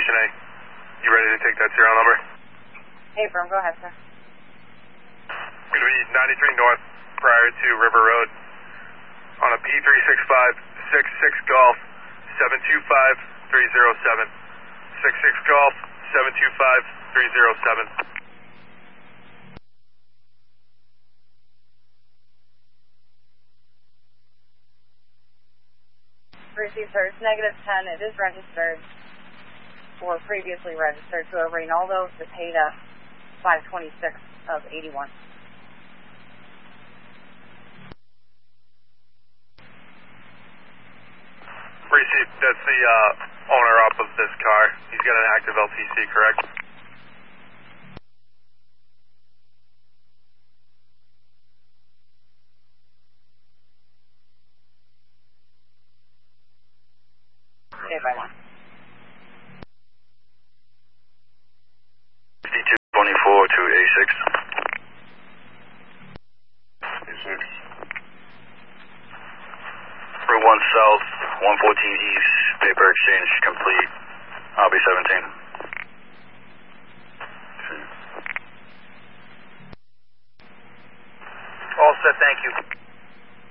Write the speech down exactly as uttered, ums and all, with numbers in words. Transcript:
Station A. You ready to take that serial number? Hey, firm, go ahead, sir. Going to be ninety-three North prior to River Road on a P three six five six six Golf seven two five three zero seven. six six Golf seven two five three zero seven. Received, sir. It's negative ten. It is registered or previously registered to a Reynaldo Cepeda five twenty-six of eighty-one. Received. That's the uh, owner up of this car. He's got an active L T C, correct? Okay, by one. fifty-two twenty-four to A six. A six. Route one South, one fourteen East, paper exchange complete. I'll be seventeen.